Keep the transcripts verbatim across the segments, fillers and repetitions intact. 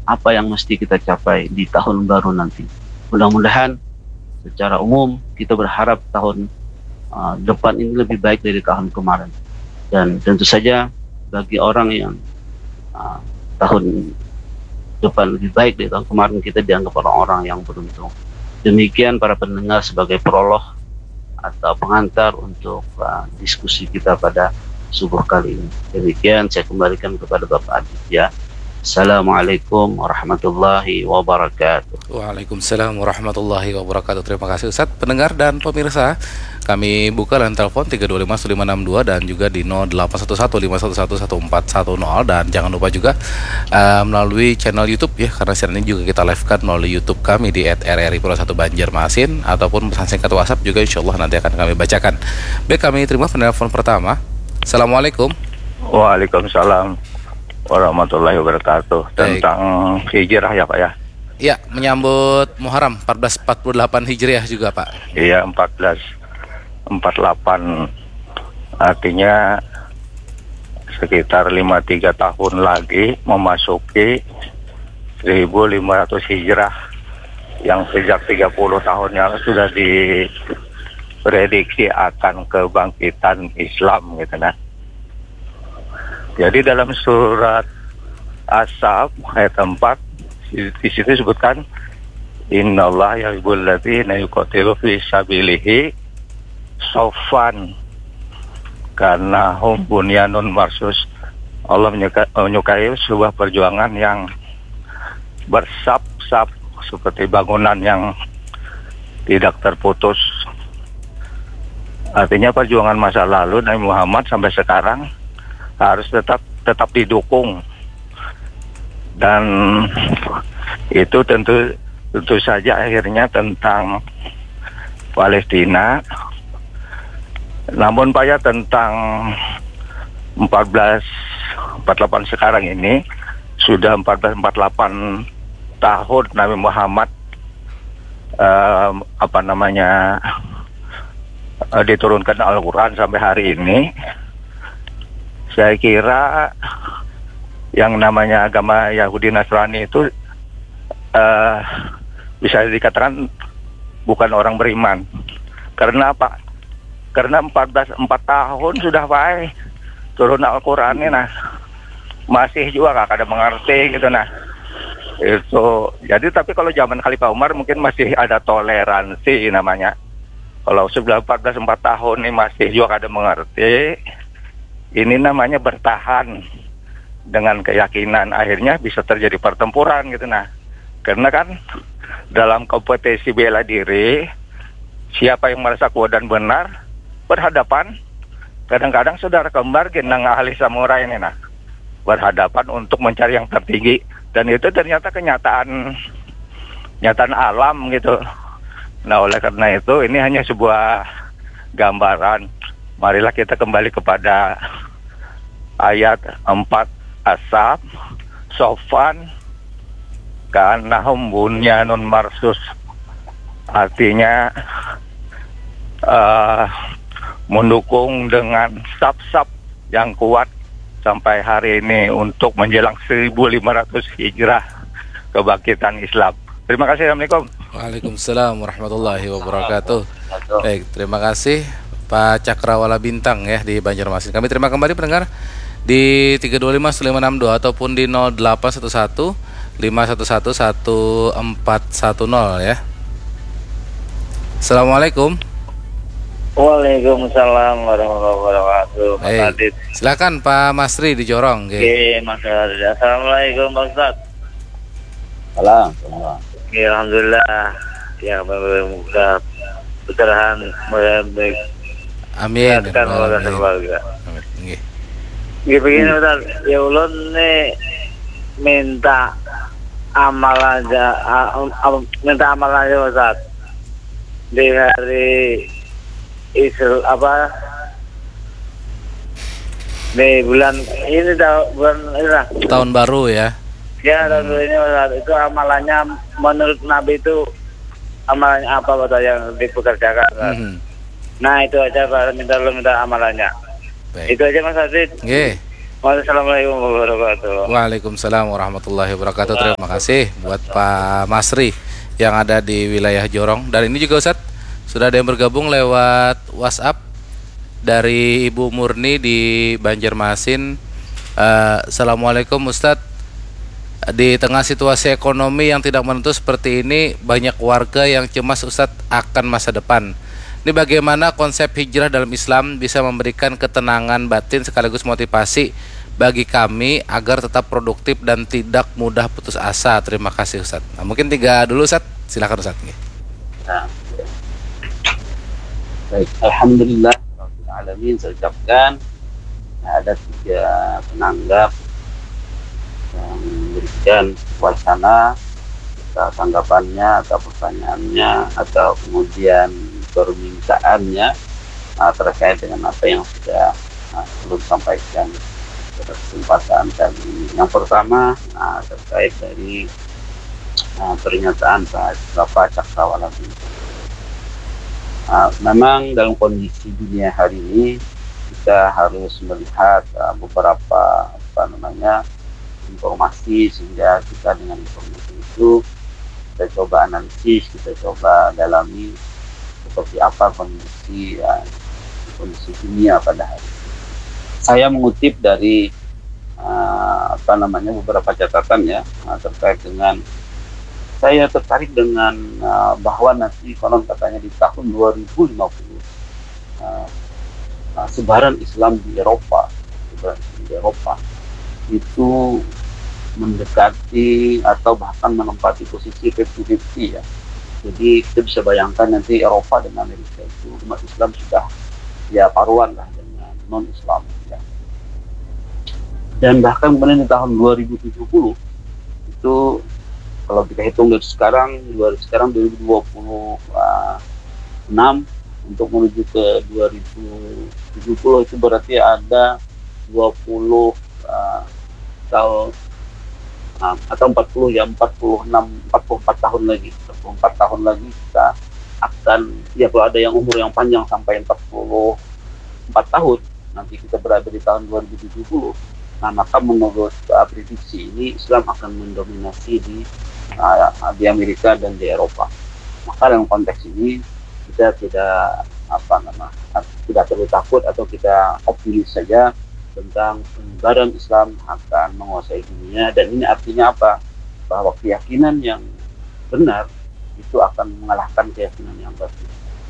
apa yang mesti kita capai di tahun baru nanti. Mudah-mudahan secara umum kita berharap tahun uh, depan ini lebih baik dari tahun kemarin. Dan tentu saja bagi orang yang uh, tahun depan lebih baik dari tahun kemarin, kita dianggap orang-orang yang beruntung. Demikian para pendengar sebagai prolog atau pengantar untuk uh, diskusi kita pada subuh kali ini. Demikian saya kembalikan kepada Bapak Aditya. Assalamualaikum warahmatullahi wabarakatuh. Waalaikumsalam warahmatullahi wabarakatuh. Terima kasih Ustadz. Pendengar dan pemirsa, kami buka line telepon tiga dua lima satu lima enam dua dan juga di nol delapan satu satu lima satu satu satu empat satu nol, dan jangan lupa juga uh, melalui channel YouTube ya, karena siaran ini juga kita live-kan melalui YouTube kami di et r r i satu Banjarmasin, ataupun pesan singkat WhatsApp juga insyaallah nanti akan kami bacakan. Baik, kami terima penelpon pertama. Assalamualaikum. Waalaikumsalam warahmatullahi wabarakatuh. Tentang hijrah ya Pak ya? Iya, menyambut Muharram seribu empat ratus empat puluh delapan Hijriah juga Pak. Iya, seribu empat ratus empat puluh delapan, artinya sekitar lima puluh tiga tahun lagi memasuki seribu lima ratus Hijrah, yang sejak tiga puluh tahun yang lalu sudah diprediksi akan kebangkitan Islam gitu nah. Jadi dalam surat As-Saff ayat empat di, di situ disebutkan innallaha yuhibbul ladzina yuqatilu fi sabilihi shaffan karena hum bunyanun marsus. Allah menyukai, menyukai sebuah perjuangan yang bersap-sap seperti bangunan yang tidak terputus. Artinya perjuangan masa lalu Nabi Muhammad sampai sekarang harus tetap tetap didukung, dan itu tentu tentu saja akhirnya tentang Palestina. Namun Pak ya, tentang empat belas empat puluh delapan sekarang ini sudah empat belas empat puluh delapan tahun Nabi Muhammad uh, apa namanya uh, diturunkan Al-Quran sampai hari ini. Saya kira yang namanya agama Yahudi Nasrani itu uh, bisa dikatakan bukan orang beriman. Karena apa? Karena empat belas empat tahun sudah baik turun Al-Quran ini, nah masih juga gak ada mengerti gitu nah. Itu jadi, tapi kalau zaman Khalifah Umar mungkin masih ada toleransi namanya. Kalau sudah empat belas empat tahun ini masih juga ada mengerti, ini namanya bertahan dengan keyakinan, akhirnya bisa terjadi pertempuran gitu nah. Karena kan dalam kompetisi bela diri, siapa yang merasa kuat dan benar berhadapan. Kadang-kadang saudara kembar genang ahli samurai ini nah, berhadapan untuk mencari yang tertinggi, dan itu ternyata kenyataan kenyataan alam gitu. Nah, oleh karena itu ini hanya sebuah gambaran. Marilah kita kembali kepada ayat empat As-Saff, Sofan kanahum bunyanun marsus, artinya uh, mendukung dengan sap-sap yang kuat sampai hari ini untuk menjelang seribu lima ratus Hijrah kebangkitan Islam. Terima kasih. Assalamualaikum. Waalaikumsalam warahmatullahi wabarakatuh. Baik, terima kasih Pak Cakrawala Bintang ya di Banjarmasin. Kami terima kembali pendengar di tiga dua lima satu lima enam dua ataupun di nol delapan satu satu lima satu satu satu empat satu nol ya. Assalamualaikum. Waalaikumsalam warahmatullahi wabarakatuh. Mas Hey, Adit. silakan Pak Masri di Jorong. Oke, okay, Mas Adit. Assalamualaikum Pak Ustaz. Salam. Oke, alhamdulillah. Ya, mudah mudahan baik. Amin. Kan keluarga keluarga. Nggih. Nggih begini Ustaz, ya ulun nih minta amal aja, a- minta amal aja Ustaz. Di hari Isra apa? Di bulan ini dah bulan ini lah. Tahun baru ya. Ya, tahun baru ini Ustaz, itu amalannya menurut Nabi itu amalannya apa Ustaz yang dipekerjakan Ustaz? Mhm. Nah, itu aja Pak, minta lu minta amalannya. Baik. Itu aja Mas Adit. Nggih. Wassalamualaikum warahmatullahi wabarakatuh. Waalaikumsalam warahmatullahi wabarakatuh. Terima kasih buat Pak Masri yang ada di wilayah Jorong. Dan ini juga Ustadz, sudah ada yang bergabung lewat WhatsApp dari Ibu Murni di Banjarmasin. Uh, Assalamualaikum Ustadz. Di tengah situasi ekonomi yang tidak menentu seperti ini, banyak warga yang cemas Ustadz akan masa depan. Ini bagaimana konsep hijrah dalam Islam bisa memberikan ketenangan batin sekaligus motivasi bagi kami agar tetap produktif dan tidak mudah putus asa. Terima kasih Ustadz. Nah, mungkin tiga dulu Ustadz. Silakan Ustadz. Nah, baik, alhamdulillah rabbil alamin. Saya ucapkan ada tiga penanggap yang memberikan wacana atau tanggapannya atau pertanyaannya atau kemudian permintaannya uh, terkait dengan apa yang sudah uh, belum sampaikan pada kesempatan kali ini. Yang pertama uh, terkait dari uh, pernyataan Pak Bapak Cakrawala. Uh, memang dalam kondisi dunia hari ini kita harus melihat uh, beberapa apa namanya informasi, sehingga kita dengan informasi itu kita coba analisis, kita coba dalami seperti apa kondisi ya, kondisi dunia pada hari ini. Saya mengutip dari uh, apa namanya beberapa catatan ya uh, terkait dengan saya tertarik dengan uh, bahwa nanti konon katanya di tahun dua ribu lima puluh uh, uh, sebaran Islam di Eropa, sebaran Islam di Eropa itu mendekati atau bahkan menempati posisi lima puluh lima puluh ya. Jadi kita bisa bayangkan nanti Eropa dan Amerika itu umat Islam sudah ya paruan lah dengan non-Islam ya. Dan bahkan kemudian di tahun dua ribu tujuh puluh itu kalau kita hitung dari sekarang, dari sekarang dua ribu dua puluh enam untuk menuju ke dua ribu tujuh puluh itu berarti ada dua puluh uh, tahun uh, atau empat puluh ya empat puluh enam empat puluh empat tahun lagi empat puluh empat tahun lagi kita akan ya kalau ada yang umur yang panjang sampai empat puluh empat tahun nanti kita berada di tahun dua ribu tujuh puluh. Nah maka menurut uh, prediksi ini Islam akan mendominasi di uh, di Amerika dan di Eropa. Maka dalam konteks ini kita tidak apa nama tidak perlu takut atau kita optimis saja tentang penyebaran Islam akan menguasai dunia, dan ini artinya apa? Bahwa keyakinan yang benar itu akan mengalahkan keyakinan yang batil.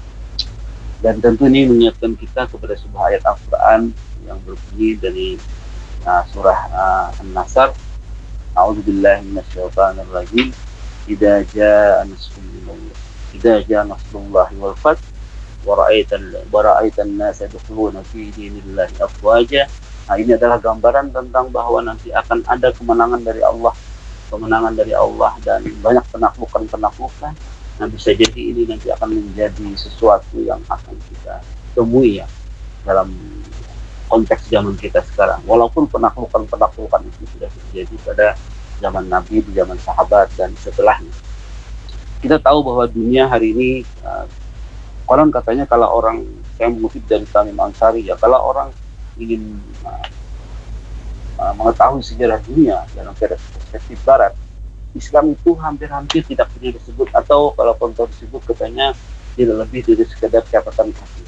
Dan tentu ini mengingatkan kita kepada sebuah ayat Al-Quran yang berbunyi dari uh, surah uh, An-Nasr, A'udzubillahi minasyaitonir rajim, idza jaa nasrullah idza jaa nasrullahi wal fath wa ra'aitan wa ra'aitan nasa yadkhuluna fi dinillahi afwaja. Nah ini adalah gambaran tentang bahwa nanti akan ada kemenangan dari Allah, kemenangan dari Allah dan banyak penaklukan-penaklukan. Nah bisa jadi ini nanti akan menjadi sesuatu yang akan kita temui ya dalam konteks zaman kita sekarang. Walaupun penaklukan-penaklukan itu sudah terjadi pada zaman Nabi, di zaman sahabat dan setelahnya. Kita tahu bahwa dunia hari ini uh, konon katanya kalau orang, saya mengutip dari Tamim Ansari ya, kalau orang ingin uh, uh, mengetahui sejarah dunia dalam perspektif barat, Islam itu hampir-hampir tidak pernah disebut, atau kalau pun disebut katanya tidak lebih dari sekedar catatan kaki.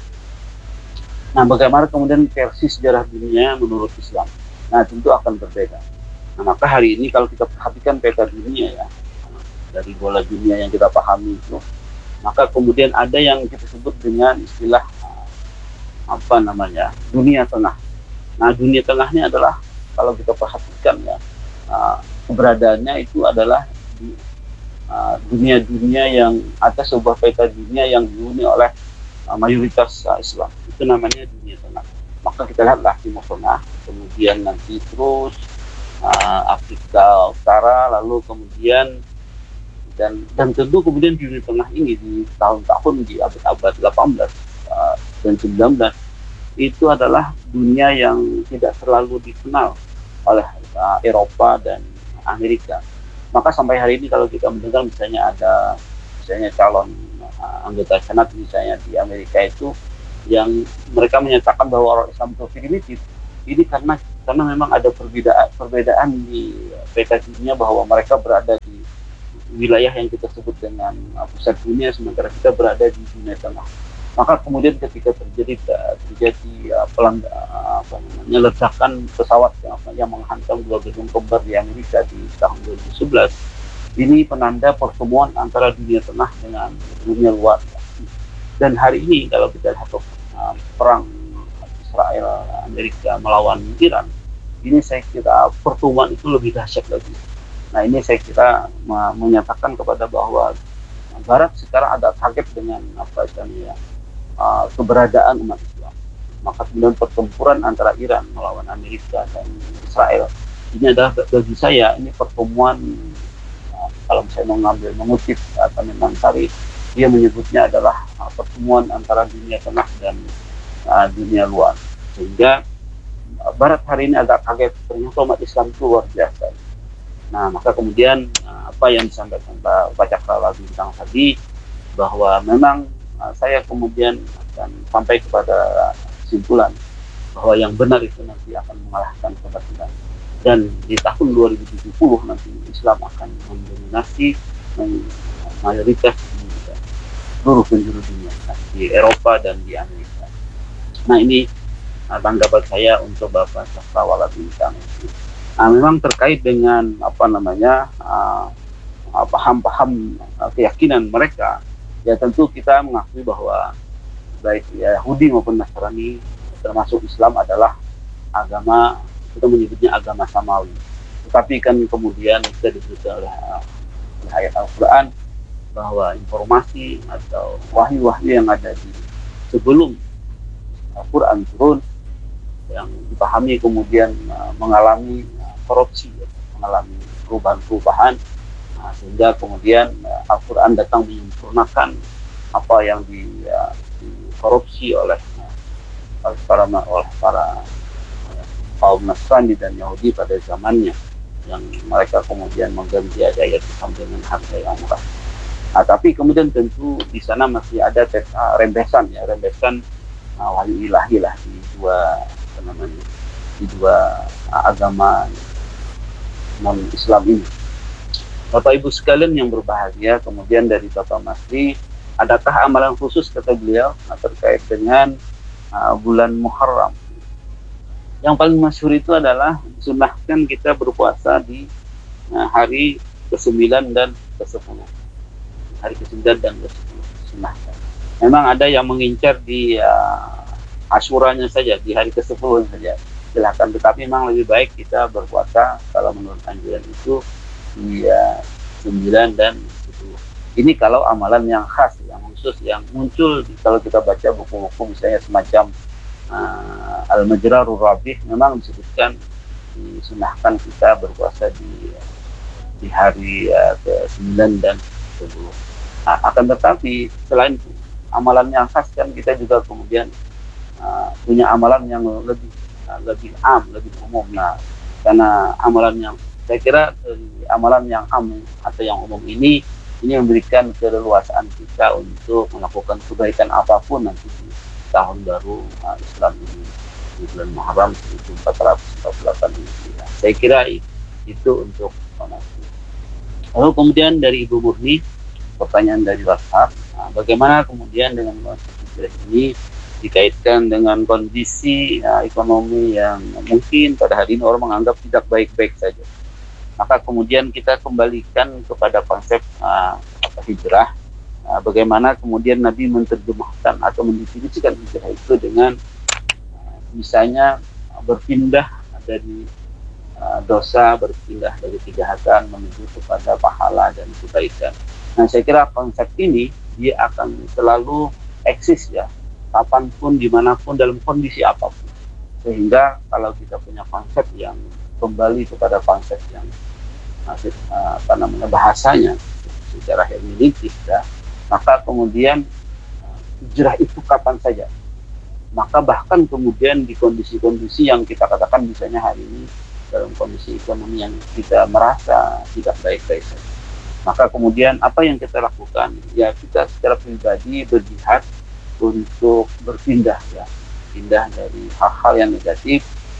Nah bagaimana kemudian versi sejarah dunia menurut Islam? Nah tentu akan berbeda. Nah maka hari ini kalau kita perhatikan peta dunia ya, dari bola dunia yang kita pahami itu, maka kemudian ada yang kita sebut dengan istilah apa namanya dunia tengah. Nah dunia tengahnya adalah kalau kita perhatikan ya uh, keberadaannya itu adalah di uh, dunia-dunia yang atas sebuah peta dunia yang dihuni oleh uh, mayoritas uh, Islam, itu namanya dunia tengah. Maka kita lihatlah Timur Tengah, kemudian nanti terus uh, Afrika Utara, lalu kemudian dan dan tentu kemudian di dunia tengah ini di tahun-tahun di abad-abad delapan belas uh, dan sembilan belas itu adalah dunia yang tidak terlalu dikenal oleh uh, Eropa dan Amerika. Maka sampai hari ini kalau kita mendengar misalnya ada misalnya calon uh, anggota Senat misalnya di Amerika itu yang mereka menyatakan bahwa orang Islam itu primitif, ini karena karena memang ada perbedaan perbedaan di peta dunia bahwa mereka berada di wilayah yang kita sebut dengan uh, pusat dunia, sementara kita berada di dunia tengah. Maka kemudian ketika terjadi uh, terjadi uh, pelang, uh, apa namanya, ledakan pesawat yang, yang menghantam dua gedung kembar di Amerika di tahun dua ribu sebelas, ini penanda pertemuan antara dunia tengah dengan dunia luar. Dan hari ini kalau kita lihat uh, perang Israel Amerika melawan Iran, ini saya kira pertemuan itu lebih dahsyat lagi. Nah, ini saya kira menyatakan kepada bahwa Barat sekarang agak kaget dengan apa istilahnya uh, keberadaan umat Islam. Maka kemudian pertempuran antara Iran melawan Amerika dan Israel ini adalah bagi saya ini pertemuan, uh, kalau saya mengambil mengutip atau memang tadi dia menyebutnya adalah uh, pertemuan antara dunia tengah dan uh, dunia luar, sehingga uh, Barat hari ini agak kaget ternyata umat Islam itu luar biasa. Nah, maka kemudian apa yang disampaikan Pak Cakrawala Bintang tadi, bahwa memang saya kemudian akan sampai kepada kesimpulan bahwa yang benar itu nanti akan mengalahkan kebatilan, dan di tahun dua ribu tujuh puluh nanti Islam akan mendominasi mayoritas di seluruh penjuru dunia, di Eropa dan di Amerika. Nah, ini tanggapan saya untuk Bapak Cakrawala Bintang itu. Nah, memang terkait dengan apa namanya uh, paham-paham uh, keyakinan mereka, ya tentu kita mengakui bahwa baik Yahudi maupun Nasrani termasuk Islam adalah agama, kita menyebutnya agama samawi. Tetapi kan kemudian kita diberikan oleh, uh, oleh ayat Al-Quran bahwa informasi atau wahyu-wahyu yang ada di sebelum Al-Quran turun yang dipahami kemudian uh, mengalami korupsi, ya, mengalami perubahan-perubahan, nah, sehingga kemudian uh, Al-Quran datang menyempurnakan apa yang di, uh, dikorupsi oleh uh, para oleh para uh, kaum Nasrani dan Yahudi pada zamannya, yang mereka kemudian mengganti ayat Islam dengan harga yang murah. Nah, tapi kemudian tentu di sana masih ada uh, rembesan, ya rembesan uh, wahyu ilahi lah di dua apa namanya di dua uh, agama non-Islam ini. Bapak Ibu sekalian yang berbahagia, kemudian dari Bapak Masri, adakah amalan khusus kata beliau terkait dengan uh, bulan Muharram? Yang paling masyhur itu adalah disunahkan kita berpuasa di uh, hari kesembilan dan kesepuluh. Hari kesembilan dan kesepuluh disunahkan. Memang ada yang mengincar di uh, Asyuranya saja, di hari kesepuluh saja. Silakan, tetapi memang lebih baik kita berpuasa kalau menurut anjuran itu di uh, sembilan dan sepuluh. Ini kalau amalan yang khas, yang khusus, yang muncul kalau kita baca buku-buku misalnya semacam uh, Al-Majrarur Rabih, memang disebutkan disunahkan kita berpuasa di di hari uh, ke sembilan dan sepuluh. Nah, akan tetapi selain amalan yang khas kan kita juga kemudian uh, punya amalan yang lebih lebih am, lebih umum. Nah, karena amalan yang saya kira eh, amalan yang am atau yang umum ini ini memberikan keleluasaan kita untuk melakukan kebaikan apapun nanti di tahun baru uh, Islam ini, di bulan Muharram seribu empat ratus empat puluh delapan ini. Saya kira itu untuk donasi. Lalu kemudian dari Ibu Murni, pertanyaan dari WhatsApp, nah, bagaimana kemudian dengan konsep ini dikaitkan dengan kondisi uh, ekonomi yang mungkin pada hari ini orang menganggap tidak baik-baik saja. Maka kemudian kita kembalikan kepada konsep uh, hijrah, uh, bagaimana kemudian Nabi menerjemahkan atau mendefinisikan hijrah itu dengan uh, misalnya uh, berpindah dari uh, dosa, berpindah dari kejahatan menuju kepada pahala dan kebaikan. Nah, saya kira konsep ini dia akan selalu eksis, ya, kapanpun, dimanapun, dalam kondisi apapun. Sehingga kalau kita punya konsep yang kembali kepada konsep yang masih apa namanya bahasanya secara hermeneutik, ya, maka kemudian hijrah itu kapan saja. Maka bahkan kemudian di kondisi-kondisi yang kita katakan misalnya hari ini dalam kondisi ekonomi yang kita merasa tidak baik-baik saja, maka kemudian apa yang kita lakukan? Ya, kita secara pribadi berjihad untuk berpindah, ya, pindah dari hal-hal yang negatif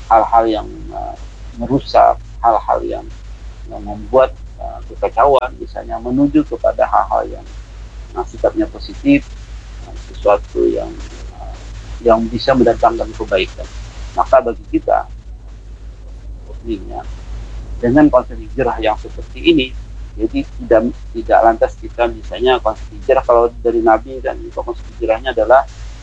hal-hal yang uh, merusak, hal-hal yang, yang membuat uh, kekacauan, misalnya menuju kepada hal-hal yang uh, sifatnya positif, uh, sesuatu yang uh, yang bisa mendatangkan kebaikan. Maka bagi kita, dengan konsep hijrah yang seperti ini, jadi tidak tidak lantas kita misalnya konsep hijrah, kalau dari Nabi kan konsep hijrahnya adalah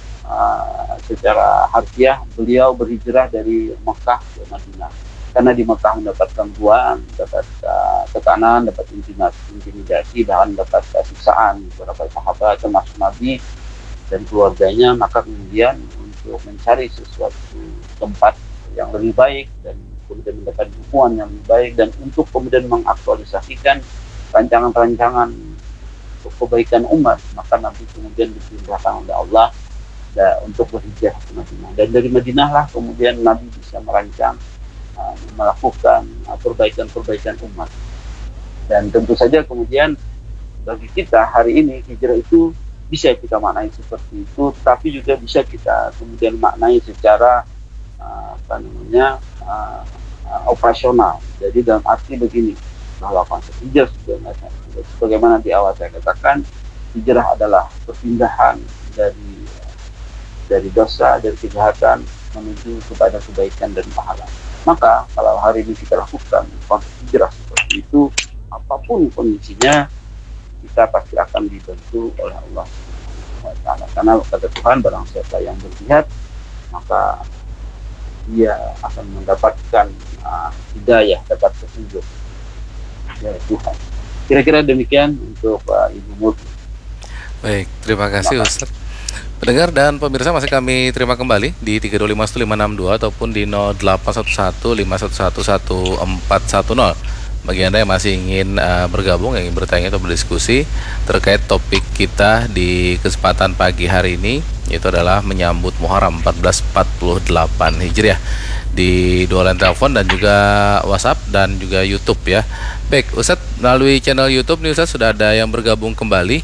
uh, secara harfiah beliau berhijrah dari Mekah ke Madinah, karena di Mekah mendapat gangguan, dapat uh, tekanan, dapat intimidasi, bahkan dapat uh, siksaan beberapa sahabat termasuk Nabi dan keluarganya. Maka kemudian untuk mencari sesuatu tempat yang lebih baik dan kemudian mendapat dukungan yang lebih baik, dan untuk kemudian mengaktualisasikan rancangan-rancangan untuk kebaikan umat, maka Nabi kemudian diperintahkan oleh Allah da, untuk berhijrah ke Madinah. Dan dari Madinah lah kemudian Nabi bisa merancang uh, melakukan uh, perbaikan-perbaikan umat. Dan tentu saja kemudian bagi kita hari ini hijrah itu bisa kita maknai seperti itu, tapi juga bisa kita kemudian maknai secara uh, apa namanya uh, uh, operasional. Jadi dalam arti begini, bahwa konsep hijrah sebenarnya sebagaimana di awal saya katakan, hijrah adalah perpindahan dari dari dosa, dari kejahatan menuju kepada kebaikan dan pahala. Maka kalau hari ini kita lakukan konsep hijrah seperti itu, apapun kondisinya, kita pasti akan dibantu oleh Allah subhanahu wa taala. Karena kata Tuhan, barang siapa yang berjihad, maka dia akan mendapatkan uh, hidayah, dapat petunjuk dari Tuhan. Kira-kira demikian untuk uh, Ibu Murti. Baik, terima kasih Ustaz. Pendengar dan pemirsa, masih kami terima kembali di tiga dua lima satu lima enam dua ataupun di nol delapan satu satu lima satu satu satu empat satu nol. Bagi Anda yang masih ingin uh, bergabung, yang ingin bertanya atau berdiskusi terkait topik kita di kesempatan pagi hari ini, yaitu adalah menyambut Muharram seribu empat ratus empat puluh delapan Hijriah, di dua line telepon dan juga WhatsApp dan juga YouTube ya. Baik, Ustadz, melalui channel YouTube nih Ustadz sudah ada yang bergabung kembali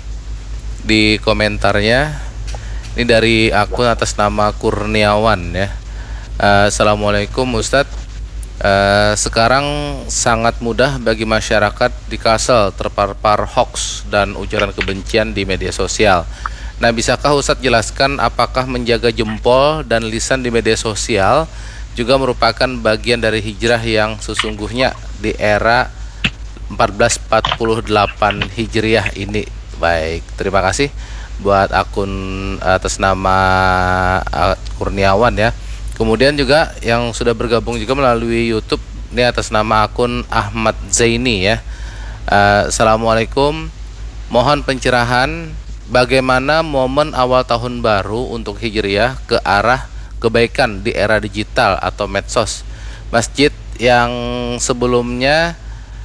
di komentarnya. Ini dari akun atas nama Kurniawan ya. Uh, Assalamualaikum Ustadz. Uh, sekarang sangat mudah bagi masyarakat di Kalsel terpapar hoax dan ujaran kebencian di media sosial. Nah, bisakah Ustadz jelaskan apakah menjaga jempol dan lisan di media sosial juga merupakan bagian dari hijrah yang sesungguhnya di era seribu empat ratus empat puluh delapan Hijriah ini? Baik, terima kasih buat akun atas nama uh, Kurniawan ya. Kemudian juga yang sudah bergabung juga melalui YouTube, ini atas nama akun Ahmad Zaini ya. uh, Assalamualaikum, mohon pencerahan bagaimana momen awal tahun baru untuk Hijriah ke arah kebaikan di era digital atau medsos. Masjid yang sebelumnya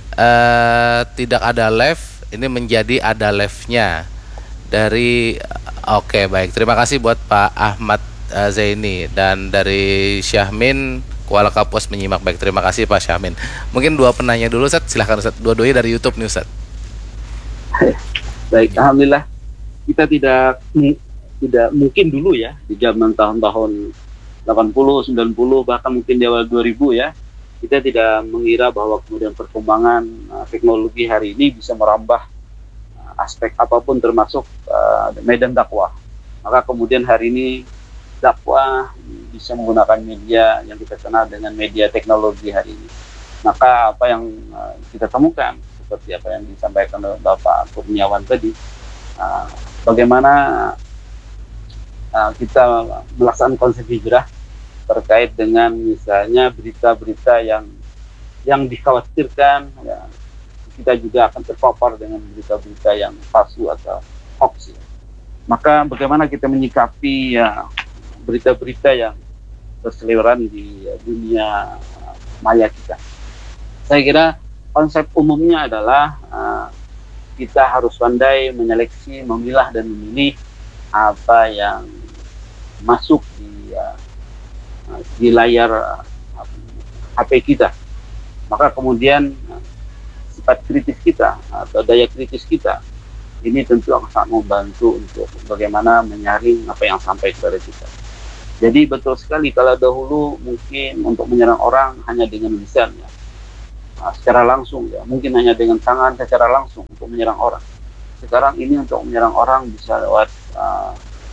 uh, tidak ada live, ini menjadi ada live-nya dari oke okay, baik, terima kasih buat Pak Ahmad uh, Zaini, dan dari Syahmin Kuala Kapuas menyimak. Baik, terima kasih Pak Syahmin. Mungkin dua penanya dulu Ustaz, silahkan Ustaz, dua-duanya dari YouTube nih Ustaz. Baik, alhamdulillah kita tidak tidak mungkin dulu ya di zaman tahun-tahun delapan puluh, sembilan puluh, bahkan mungkin di awal dua ribu ya, kita tidak mengira bahwa kemudian perkembangan uh, teknologi hari ini bisa merambah uh, aspek apapun termasuk uh, medan dakwah. Maka kemudian hari ini dakwah bisa menggunakan media yang kita kenal dengan media teknologi hari ini. Maka apa yang uh, kita temukan seperti apa yang disampaikan oleh Bapak Kurniawan tadi, uh, bagaimana uh, kita melaksanakan konsep hijrah terkait dengan misalnya berita-berita yang yang dikhawatirkan ya, kita juga akan terpapar dengan berita-berita yang palsu atau hoax ya. Maka bagaimana kita menyikapi ya berita-berita yang berseliweran di ya, dunia uh, maya kita. Saya kira konsep umumnya adalah uh, kita harus pandai menyeleksi, memilah dan memilih apa yang masuk di uh, di layar uh, H P kita. Maka kemudian uh, sifat kritis kita atau daya kritis kita ini tentu akan sangat membantu untuk bagaimana menyaring apa yang sampai kepada kita. Jadi betul sekali kalau dahulu mungkin untuk menyerang orang hanya dengan lisan ya, nah, secara langsung ya, mungkin hanya dengan tangan secara langsung untuk menyerang orang. Sekarang ini untuk menyerang orang bisa lewat uh,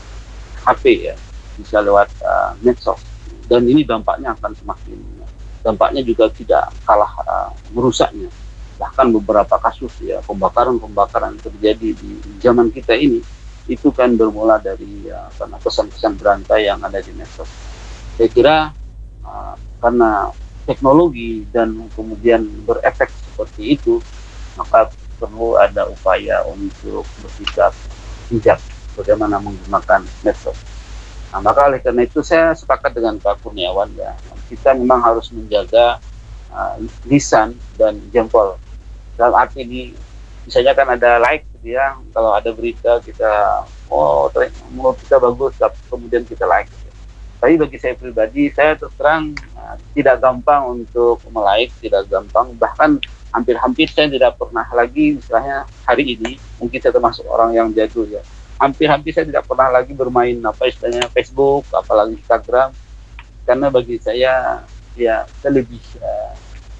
H P ya, bisa lewat uh, medsos, dan ini dampaknya akan semakin, dampaknya juga tidak kalah uh, merusaknya. Bahkan beberapa kasus ya pembakaran-pembakaran yang terjadi di zaman kita ini itu kan bermula dari ya, karena pesan-pesan berantai yang ada di medsos. Saya kira uh, karena teknologi dan kemudian berefek seperti itu, maka perlu ada upaya untuk bersikap bijak bagaimana menggunakan medsos. Nah, maka oleh karena itu saya sepakat dengan Pak Kurniawan ya, kita memang harus menjaga uh, lisan dan jempol. Dalam arti ini, misalnya kan ada like gitu ya, kalau ada berita kita, oh menurut kita bagus, kemudian kita like. Gitu. Tapi bagi saya pribadi, saya terus terang uh, tidak gampang untuk melike, tidak gampang, bahkan hampir-hampir saya tidak pernah lagi, misalnya hari ini, mungkin saya termasuk orang yang jadul ya, hampir-hampir saya tidak pernah lagi bermain apa istilahnya Facebook, apalagi Instagram, karena bagi saya ya saya lebih uh,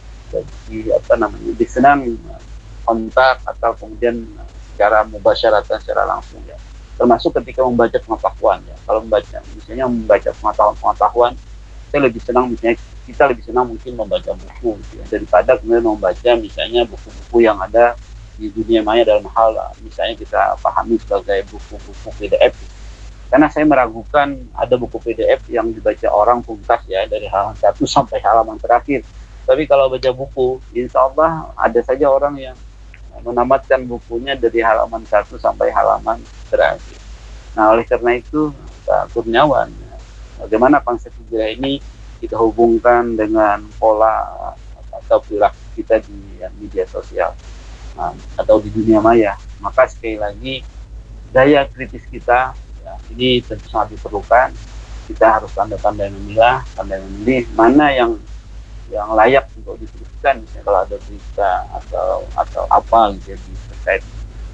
lebih apa namanya lebih senang kontak atau kemudian secara mubasyaratan secara langsung ya, termasuk ketika membaca pengetahuan ya. Kalau membaca misalnya membaca pengetahuan-pengetahuan, saya lebih senang misalnya kita lebih senang mungkin membaca buku gitu ya, daripada kemudian membaca misalnya buku-buku yang ada di dunia maya dalam hal misalnya kita pahami sebagai buku-buku P D F. Karena saya meragukan ada buku P D F yang dibaca orang tuntas ya dari halaman satu sampai halaman terakhir. Tapi kalau baca buku, insya Allah ada saja orang yang menamatkan bukunya dari halaman satu sampai halaman terakhir. Nah, oleh karena itu, Pak Kurniawan, bagaimana konsep hijrah ini kita hubungkan dengan pola atau perilaku kita di ya, media sosial nah, atau di dunia maya. Maka sekali lagi, daya kritis kita, ya, ini tentu sangat diperlukan. Kita harus pandai-pandai memilah, pandai memilih mana yang yang layak untuk diteruskan, misalnya kalau ada berita atau atau apa gitu di terkait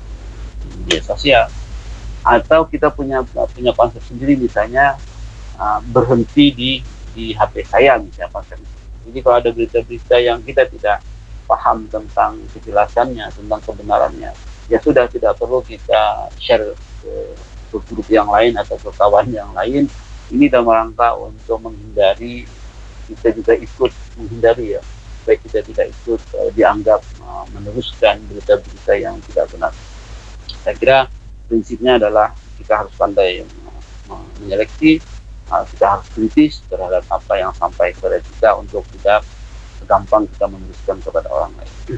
media sosial, atau kita punya punya konsep sendiri misalnya uh, berhenti di di H P saya misalnya konsep. Jadi kalau ada berita-berita yang kita tidak paham tentang kejelasannya, tentang kebenarannya, ya sudah tidak perlu kita share ke, ke grup yang lain atau ke kawan yang lain. Ini dalam rangka untuk menghindari kita juga ikut menghindari ya, baik kita tidak ikut uh, dianggap uh, meneruskan berita-berita yang tidak benar. Saya kira prinsipnya adalah kita harus pandai uh, menyeleksi, uh, kita harus kritis terhadap apa yang sampai kepada kita untuk tidak gampang kita meneruskan kepada orang lain.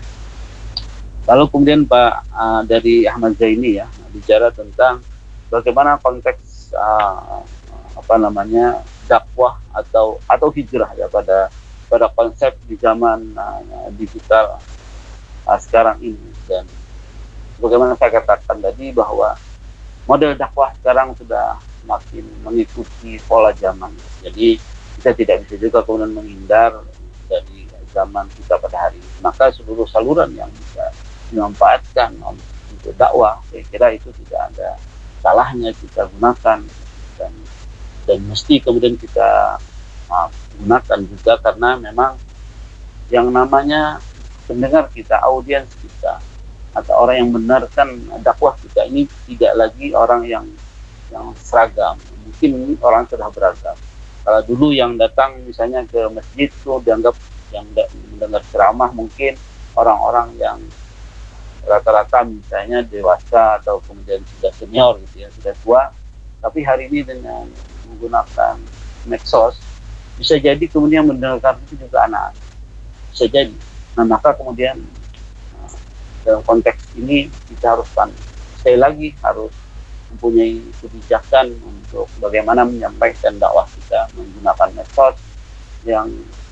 Lalu kemudian Pak uh, dari Ahmad Zaini ya bicara tentang bagaimana konteks uh, apa namanya dakwah atau atau hijrah ya pada pada konsep di zaman uh, digital uh, sekarang ini. Dan bagaimana saya katakan tadi bahwa model dakwah sekarang sudah semakin mengikuti pola zaman. Jadi kita tidak bisa juga kemudian menghindar dari zaman kita pada hari ini. Maka seluruh saluran yang bisa dimanfaatkan untuk dakwah, saya kira itu tidak ada salahnya kita gunakan, dan dan mesti kemudian kita uh, gunakan juga, karena memang yang namanya pendengar kita, audiens kita, atau orang yang mendengarkan dakwah kita ini tidak lagi orang yang yang seragam. Mungkin ini orang sudah beragam. Kalau dulu yang datang misalnya ke masjid itu dianggap yang mendengar ceramah mungkin orang-orang yang rata-rata misalnya dewasa atau kemudian sudah senior gitu ya, sudah tua. Tapi hari ini dengan menggunakan medsos, bisa jadi kemudian mendengarkan itu juga anak, bisa jadi. Nah maka kemudian dalam konteks ini kita harus kan sekali lagi harus mempunyai kebijakan untuk bagaimana menyampaikan dakwah kita menggunakan medsos yang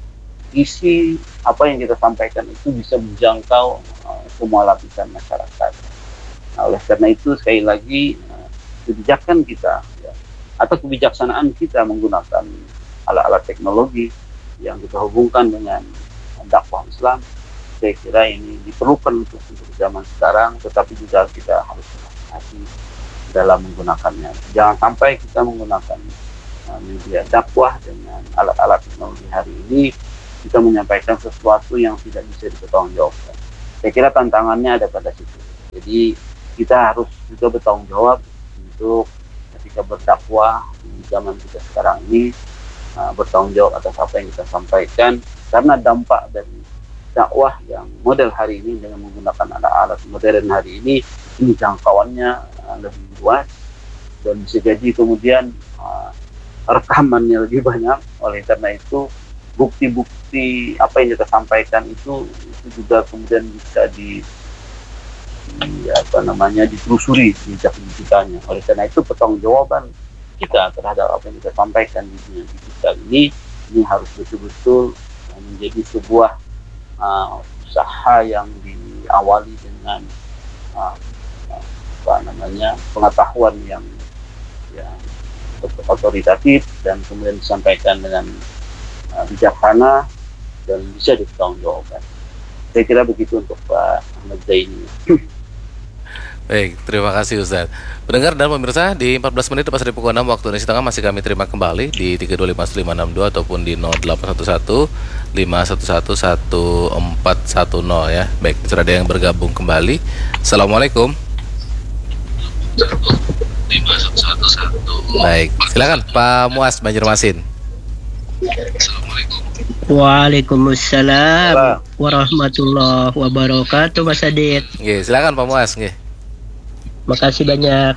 isi apa yang kita sampaikan itu bisa menjangkau uh, semua lapisan masyarakat. Nah, oleh karena itu sekali lagi uh, kebijakan kita ya, atau kebijaksanaan kita menggunakan alat-alat teknologi yang kita hubungkan dengan dakwah Islam, saya kira ini diperlukan untuk, untuk zaman sekarang, tetapi juga kita harus hati dalam menggunakannya. Jangan sampai kita menggunakan uh, media dakwah dengan alat-alat teknologi hari ini, kita menyampaikan sesuatu yang tidak bisa dipertanggungjawabkan. Saya kira tantangannya ada pada situ. Jadi kita harus juga bertanggung jawab untuk ketika berdakwah di zaman kita sekarang ini, uh, bertanggung jawab atas apa yang kita sampaikan, karena dampak dari dakwah yang model hari ini dengan menggunakan alat-alat modern hari ini, ini jangkauannya uh, lebih luas dan bisa jadi kemudian uh, rekamannya lebih banyak. Oleh karena itu bukti-bukti apa yang kita sampaikan itu itu juga kemudian bisa di, di apa namanya ditelusuri jejak digitalnya. Oleh karena itu pertanggungjawaban kita terhadap apa yang kita sampaikan di dunia digital ini ini harus betul-betul menjadi sebuah uh, usaha yang diawali dengan uh, apa namanya pengetahuan yang yang otoritatif dan kemudian disampaikan dengan uh, bijaksana dan bisa dipertanggungjawabkan. Saya kira begitu untuk Pak Ahmad Zaini. Baik, terima kasih Ustaz. Pendengar dan pemirsa, di empat belas menit lepas dari pukul enam waktu Indonesia Tengah masih kami terima kembali di tiga dua lima lima enam dua ataupun di nol delapan satu satu lima satu satu satu empat satu nol ya. Baik, sudah ada yang bergabung kembali. Assalamualaikum. Baik, silakan Pak Muas Banjarmasin. Waalaikumsalam warahmatullahi wabarakatuh, Mas Adit. Nggih, silakan Pak Muas nggih. Makasih banyak.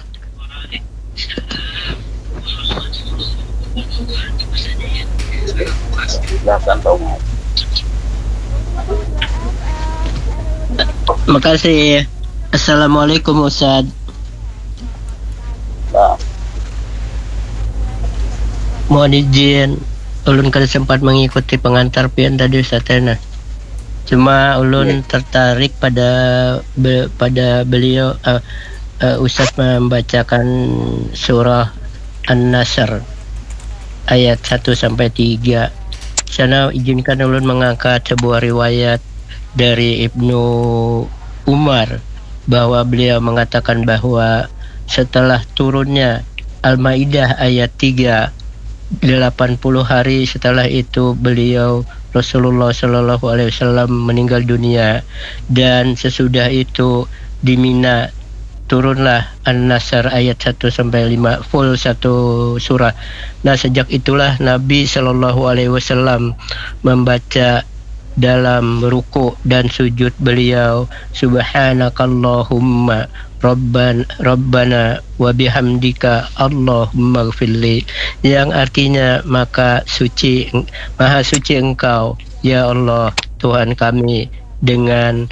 Silakan Pak Muas. Makasih. Assalamualaikum Ustaz. Nah, Mohon izin, ulun kada sempat mengikuti pengantar pian tadi Ustaz Tena. Cuma ulun tertarik pada be, pada beliau uh, uh, Ustaz membacakan surah An-Nasr ayat satu sampai tiga. Sana izinkan ulun mengangkat sebuah riwayat dari Ibnu Umar bahwa beliau mengatakan bahwa setelah turunnya Al-Maidah ayat tiga, delapan puluh hari setelah itu beliau Rasulullah Shallallahu Alaihi Wasallam meninggal dunia, dan sesudah itu di Mina turunlah An-Nasr ayat satu sampai lima, full satu surah. Nah, sejak itulah Nabi Shallallahu Alaihi Wasallam membaca dalam ruku dan sujud beliau, Subhanakallahumma Rabban, Rabbana wa bihamdika Allahumma gfirli, yang artinya maka suci, maha suci engkau ya Allah Tuhan kami, dengan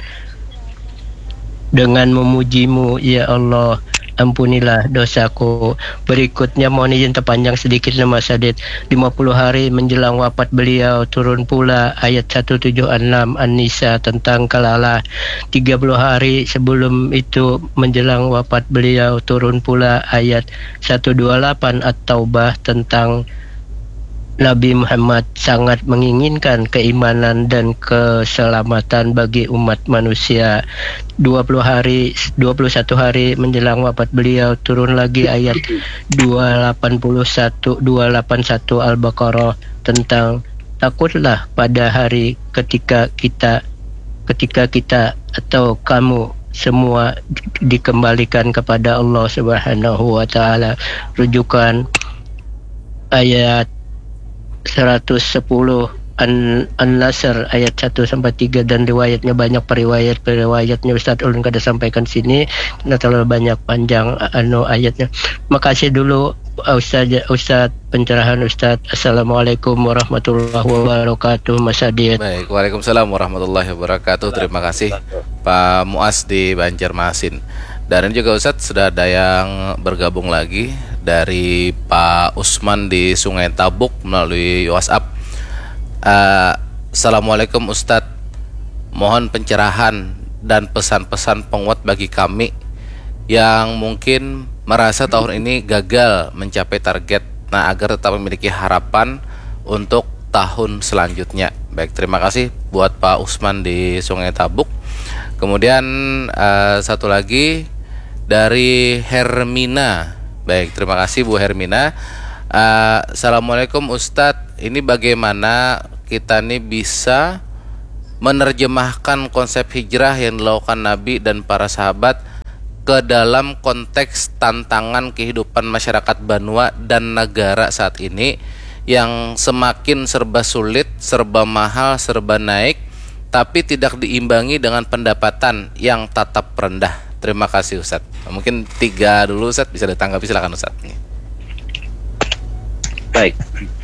dengan memujimu ya Allah, ampunilah dosaku. Berikutnya mohon izin terpanjang sedikit nama Sadid. lima puluh hari menjelang wafat beliau turun pula ayat seratus tujuh puluh enam An-Nisa tentang kalalah. tiga puluh hari sebelum itu menjelang wafat beliau turun pula ayat seratus dua puluh delapan At-Taubah tentang Nabi Muhammad sangat menginginkan keimanan dan keselamatan bagi umat manusia. dua puluh hari, dua puluh satu hari menjelang wafat beliau turun lagi ayat dua ratus delapan puluh satu Al-Baqarah tentang takutlah pada hari ketika kita ketika kita atau kamu semua dikembalikan kepada Allah Subhanahu wa taala. Rujukan ayat seratus sepuluh An- An-Nasr ayat satu sampai tiga, dan riwayatnya banyak, periwayat periwayatnya Ustaz ulun kada sampaikan sini karena terlalu banyak panjang anu ayatnya. Makasih dulu Ustaz Ustaz pencerahan Ustaz. Assalamualaikum warahmatullahi wabarakatuh, Mas Adit. Baik, waalaikumsalam warahmatullahi wabarakatuh. Terima kasih Pak Muas di Banjarmasin. Dan juga Ustaz sudah ada yang bergabung lagi dari Pak Usman di Sungai Tabuk melalui WhatsApp. Uh, Assalamualaikum Ustadz, mohon pencerahan dan pesan-pesan penguat bagi kami yang mungkin merasa tahun ini gagal mencapai target, nah agar tetap memiliki harapan untuk tahun selanjutnya. Baik, terima kasih buat Pak Usman di Sungai Tabuk. Kemudian uh, satu lagi dari Hermina. Baik, terima kasih Bu Hermina. Uh, Assalamualaikum Ustadz, ini bagaimana kita nih bisa menerjemahkan konsep hijrah yang dilakukan Nabi dan para sahabat ke dalam konteks tantangan kehidupan masyarakat Banua dan negara saat ini yang semakin serba sulit, serba mahal, serba naik, tapi tidak diimbangi dengan pendapatan yang tatap rendah. Terima kasih Ustadz. Mungkin tiga dulu Ustadz, bisa ditanggapi, silakan Ustadz. Baik,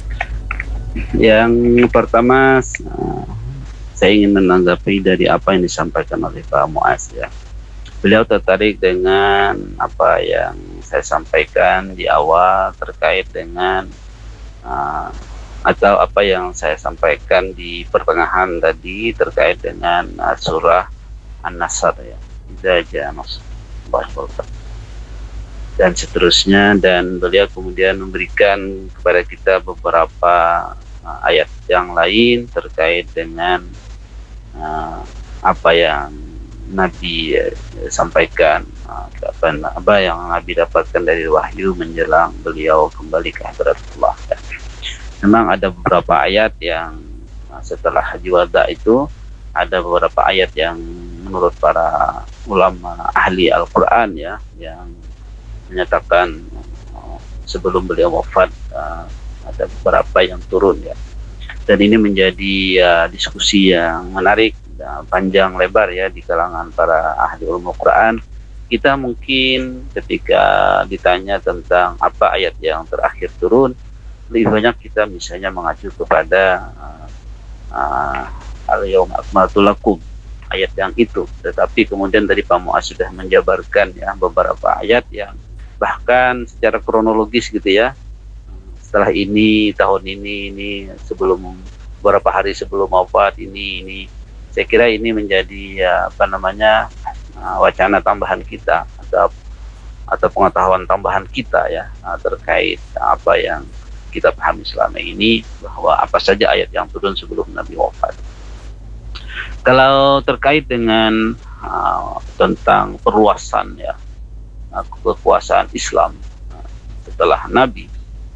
yang pertama saya ingin menanggapi dari apa yang disampaikan oleh Pak Muaz ya. Beliau tertarik dengan apa yang saya sampaikan di awal terkait dengan uh, atau apa yang saya sampaikan di pertengahan tadi terkait dengan uh, surah An-Nasr ya. Idza jaa nasrullahi dan seterusnya, dan beliau kemudian memberikan kepada kita beberapa uh, ayat yang lain terkait dengan uh, apa yang Nabi uh, sampaikan, uh, apa, apa yang Nabi dapatkan dari wahyu menjelang beliau kembali ke hadratullah. Memang ada beberapa ayat yang uh, setelah Haji Wada itu ada beberapa ayat yang menurut para ulama ahli Al-Quran ya, yang menyatakan uh, sebelum beliau wafat uh, ada beberapa yang turun ya, dan ini menjadi uh, diskusi yang menarik uh, panjang lebar ya di kalangan para ahli ulum Quran. Kita mungkin ketika ditanya tentang apa ayat yang terakhir turun, lebih banyak kita misalnya mengacu kepada uh, uh, al-yawma akmaltu lakum, ayat yang itu. Tetapi kemudian tadi Pak Muaz sudah menjabarkan ya beberapa ayat yang bahkan secara kronologis gitu ya, setelah ini, tahun ini, ini sebelum beberapa hari sebelum wafat ini, ini saya kira ini menjadi ya, apa namanya wacana tambahan kita atau atau pengetahuan tambahan kita ya terkait apa yang kita pahami selama ini, bahwa apa saja ayat yang turun sebelum Nabi wafat. Kalau terkait dengan uh, tentang perluasan ya kekuasaan Islam setelah Nabi,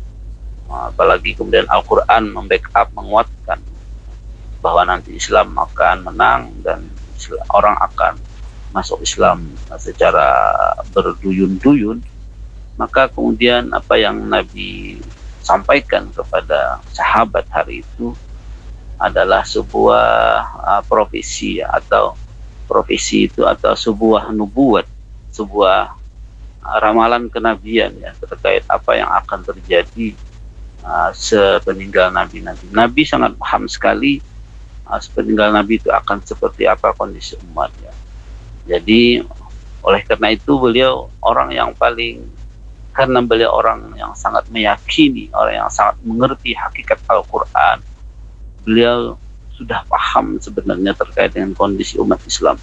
apalagi kemudian Al-Quran membackup, menguatkan bahwa nanti Islam akan menang dan orang akan masuk Islam secara berduyun-duyun, maka kemudian apa yang Nabi sampaikan kepada sahabat hari itu adalah sebuah uh, profesi atau profesi itu atau sebuah nubuat, sebuah ramalan kenabian ya terkait apa yang akan terjadi uh, sepeninggal Nabi nanti. Nabi sangat paham sekali uh, sepeninggal Nabi itu akan seperti apa kondisi umat ya. Jadi oleh karena itu beliau orang yang paling, karena beliau orang yang sangat meyakini, orang yang sangat mengerti hakikat Al-Quran, beliau sudah paham sebenarnya terkait dengan kondisi umat Islam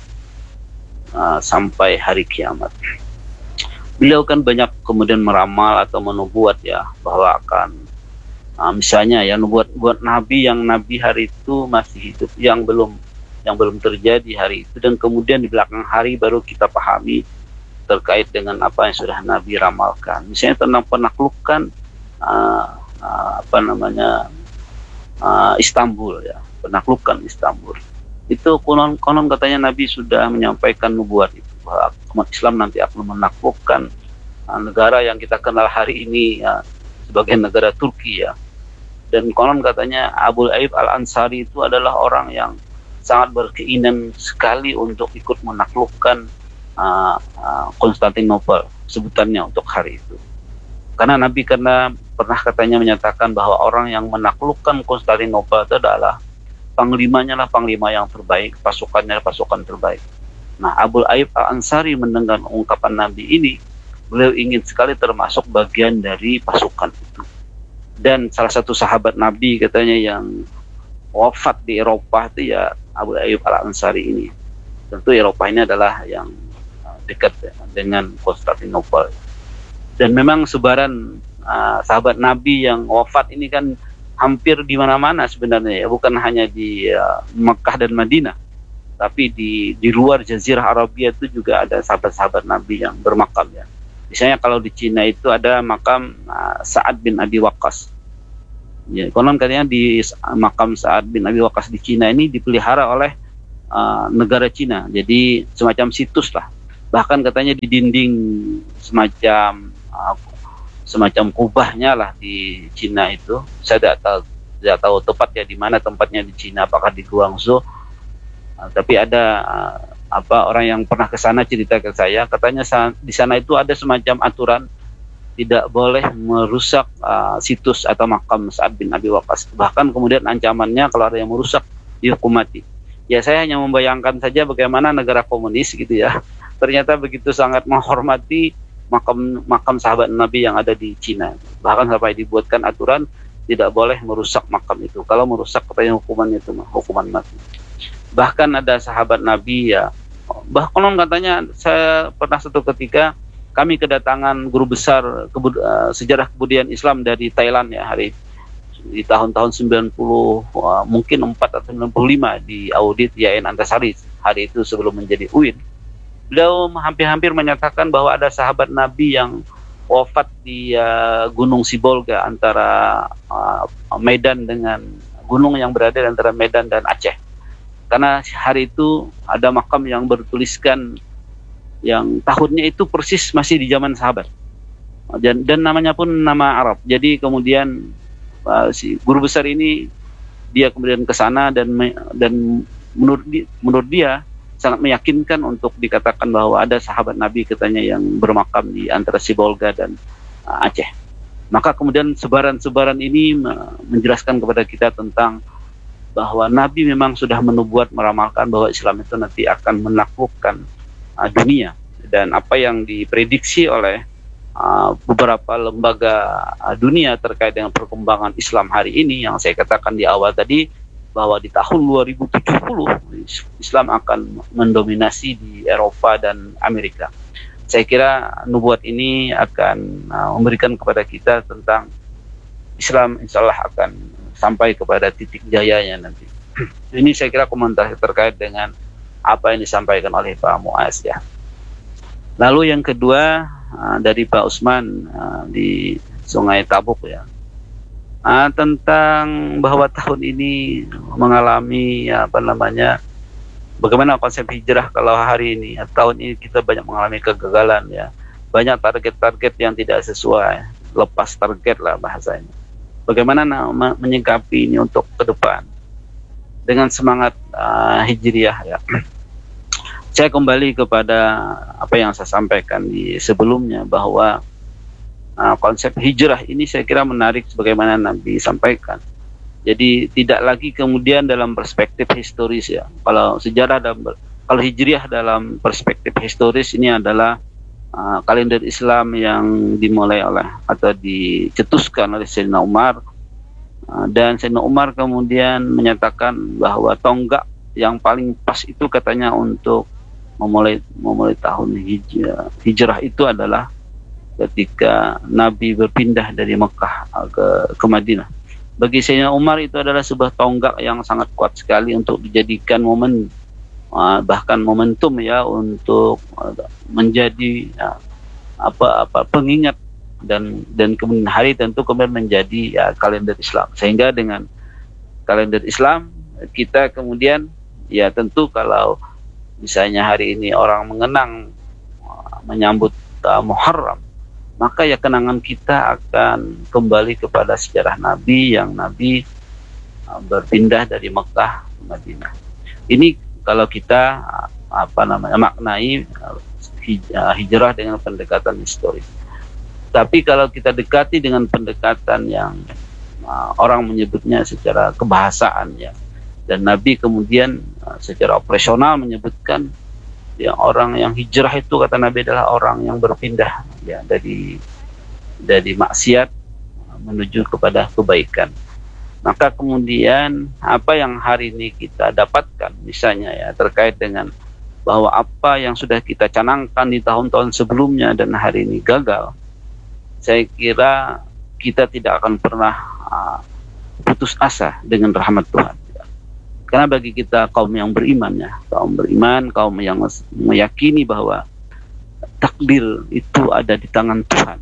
uh, sampai hari kiamat. Beliau kan banyak kemudian meramal atau menubuat ya bahwa akan uh, misalnya ya nubuat buat Nabi yang Nabi hari itu masih hidup, yang belum yang belum terjadi hari itu, dan kemudian di belakang hari baru kita pahami terkait dengan apa yang sudah Nabi ramalkan. Misalnya tentang penaklukan uh, uh, apa namanya uh, Istanbul ya, penaklukan Istanbul. Itu konon konon katanya Nabi sudah menyampaikan nubuat itu, bahwa umat Islam nanti akan menaklukkan uh, negara yang kita kenal hari ini ya, sebagai negara Turki ya. Dan konon katanya Abu Ayyub Al-Ansari itu adalah orang yang sangat berkeinginan sekali untuk ikut menaklukkan uh, uh, Konstantinopel, sebutannya untuk hari itu. Karena Nabi karena pernah katanya menyatakan bahwa orang yang menaklukkan Konstantinopel itu adalah panglimanya lah panglima yang terbaik, pasukannya pasukan terbaik. Nah, Abu Ayyub Al-Ansari mendengar ungkapan Nabi ini, beliau ingin sekali termasuk bagian dari pasukan itu. Dan salah satu sahabat Nabi katanya yang wafat di Eropa itu ya Abu Ayyub Al-Ansari ini. Tentu Eropa ini adalah yang dekat dengan Konstantinopel. Dan memang sebaran uh, sahabat Nabi yang wafat ini kan hampir di mana-mana sebenarnya ya, bukan hanya di uh, Mekah dan Madinah, tapi di di luar Jazirah Arabia itu juga ada sahabat-sahabat Nabi yang bermakam ya. Misalnya kalau di Cina itu ada makam uh, Sa'ad bin Abi Waqqas. Ya, konon katanya di makam Sa'ad bin Abi Waqqas di Cina ini dipelihara oleh uh, negara Cina. Jadi semacam situs lah. Bahkan katanya di dinding semacam uh, semacam kubahnya lah di Cina itu. Saya tidak tahu tidak tahu tepat ya di mana tempatnya di Cina, apakah di Guangzhou. Uh, tapi ada uh, apa orang yang pernah ke sana cerita ke saya, katanya di sana itu ada semacam aturan tidak boleh merusak uh, situs atau makam Sa'ad bin Abi Waqqas. Bahkan kemudian ancamannya kalau ada yang merusak dihukum mati. Ya saya hanya membayangkan saja bagaimana negara komunis gitu ya, ternyata begitu sangat menghormati makam makam sahabat Nabi yang ada di Cina. Bahkan sampai dibuatkan aturan tidak boleh merusak makam itu. Kalau merusak katanya hukumannya itu hukuman mati. Bahkan ada sahabat Nabi ya, bahkan katanya saya pernah satu ketika kami kedatangan guru besar kebud, uh, sejarah kebudayaan Islam dari Thailand ya hari di tahun-tahun sembilan puluh uh, mungkin empat atau sembilan puluh lima di audit Y A N Antasari hari itu sebelum menjadi U I N. Beliau hampir-hampir menyatakan bahwa ada sahabat Nabi yang wafat di uh, Gunung Sibolga antara uh, Medan dengan gunung yang berada di antara Medan dan Aceh. Karena hari itu ada makam yang bertuliskan yang tahunnya itu persis masih di zaman sahabat dan, dan namanya pun nama Arab. Jadi kemudian uh, si guru besar ini dia kemudian ke sana dan dan menurut di, menurut dia sangat meyakinkan untuk dikatakan bahwa ada sahabat Nabi katanya yang bermakam di antara Sibolga dan uh, Aceh. Maka kemudian sebaran-sebaran ini menjelaskan kepada kita tentang bahwa Nabi memang sudah menubuat meramalkan bahwa Islam itu nanti akan menaklukkan uh, dunia, dan apa yang diprediksi oleh uh, beberapa lembaga uh, dunia terkait dengan perkembangan Islam hari ini yang saya katakan di awal tadi bahwa di tahun dua ribu tujuh puluh Islam akan mendominasi di Eropa dan Amerika. Saya kira nubuat ini akan uh, memberikan kepada kita tentang Islam insya Allah akan sampai kepada titik jayanya nanti. Ini saya kira komentar terkait dengan apa yang disampaikan oleh Pak Muaz ya. Lalu yang kedua uh, dari Pak Usman uh, di Sungai Tabuk ya, uh, tentang bahwa tahun ini mengalami apa namanya, bagaimana konsep hijrah kalau hari ini ya, tahun ini kita banyak mengalami kegagalan ya, banyak target-target yang tidak sesuai, lepas target lah bahasanya. Bagaimana nah, menyikapi ini untuk ke depan dengan semangat uh, hijriah ya. Saya kembali kepada apa yang saya sampaikan di sebelumnya bahwa uh, konsep hijrah ini saya kira menarik sebagaimana Nabi sampaikan. Jadi tidak lagi kemudian dalam perspektif historis ya. Kalau sejarah dalam, kalau hijriah dalam perspektif historis ini adalah Uh, kalender Islam yang dimulai oleh atau dicetuskan oleh Sayyidina Umar, uh, dan Sayyidina Umar kemudian menyatakan bahwa tonggak yang paling pas itu katanya untuk memulai memulai tahun hijrah, hijrah itu adalah ketika Nabi berpindah dari Mekah uh, ke ke Madinah. Bagi Sayyidina Umar itu adalah sebuah tonggak yang sangat kuat sekali untuk dijadikan momen, Uh, bahkan momentum ya untuk uh, menjadi uh, apa apa pengingat dan dan kemudian hari tentu kemudian menjadi ya, kalender Islam. Sehingga dengan kalender Islam kita kemudian ya tentu kalau misalnya hari ini orang mengenang uh, menyambut uh, Muharram, maka ya kenangan kita akan kembali kepada sejarah Nabi yang Nabi uh, berpindah dari Mekah ke Madinah. Ini kalau kita apa namanya maknai hijrah dengan pendekatan historis. Tapi kalau kita dekati dengan pendekatan yang uh, orang menyebutnya secara kebahasaan ya, dan Nabi kemudian uh, secara operasional menyebutkan ya, orang yang hijrah itu kata Nabi adalah orang yang berpindah ya dari dari maksiat menuju kepada kebaikan. Maka kemudian apa yang hari ini kita dapatkan misalnya ya terkait dengan bahwa apa yang sudah kita canangkan di tahun-tahun sebelumnya dan hari ini gagal, saya kira kita tidak akan pernah uh, putus asa dengan rahmat Tuhan. Karena bagi kita kaum yang beriman ya, kaum beriman, kaum yang meyakini bahwa tak takdir itu ada di tangan Tuhan.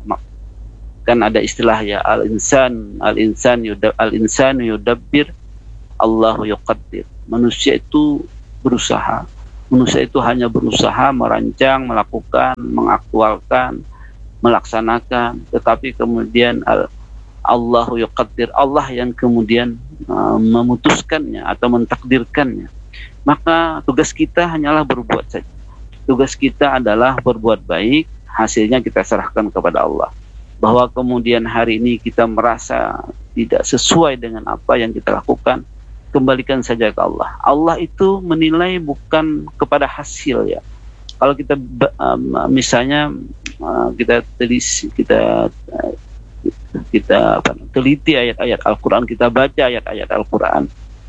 Kan ada istilah ya, al-insan al-insan yudab al-insan yudabbir, Allahu yuqaddir. Manusia itu berusaha. Manusia itu hanya berusaha merancang, melakukan, mengaktualkan, melaksanakan, tetapi kemudian al Allahu yuqaddir, Allah yang kemudian uh, memutuskannya atau mentakdirkannya. Maka tugas kita hanyalah berbuat saja. Tugas kita adalah berbuat baik, hasilnya kita serahkan kepada Allah. Bahwa kemudian hari ini kita merasa tidak sesuai dengan apa yang kita lakukan, kembalikan saja ke Allah. Allah itu menilai bukan kepada hasil ya. Kalau kita um, misalnya uh, kita telis, kita uh, kita apa, teliti ayat-ayat Al-Quran, kita baca ayat-ayat Al-Quran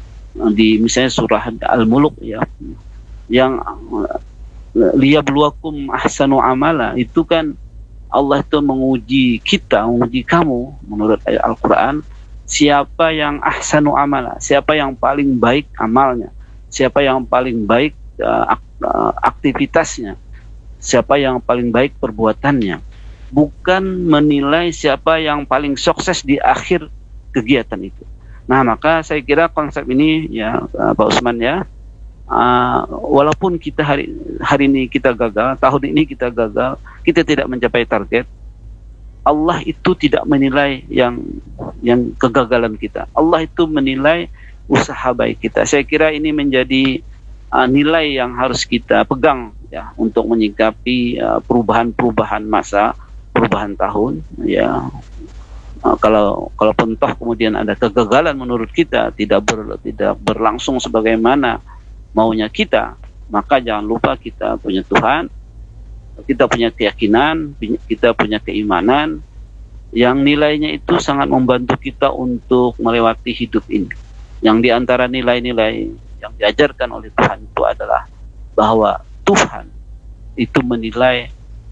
di misalnya surah Al-Muluk ya, yang uh, liyabluwakum ahsanu amala, itu kan Allah itu menguji kita, menguji kamu menurut ayat Al-Quran, siapa yang ahsanu amala, siapa yang paling baik amalnya, siapa yang paling baik uh, aktivitasnya, siapa yang paling baik perbuatannya, bukan menilai siapa yang paling sukses di akhir kegiatan itu. Nah, maka saya kira konsep ini ya Pak Usman ya, Uh, walaupun kita hari hari ini kita gagal, tahun ini kita gagal, kita tidak mencapai target, Allah itu tidak menilai yang yang kegagalan kita. Allah itu menilai usaha baik kita. Saya kira ini menjadi uh, nilai yang harus kita pegang ya untuk menyikapi uh, perubahan-perubahan masa, perubahan tahun ya. Uh, kalau kalau pentoh kemudian ada kegagalan menurut kita, tidak ber, tidak berlangsung sebagaimana maunya kita, maka jangan lupa kita punya Tuhan, kita punya keyakinan, kita punya keimanan yang nilainya itu sangat membantu kita untuk melewati hidup ini. Yang diantara nilai-nilai yang diajarkan oleh Tuhan itu adalah bahwa Tuhan itu menilai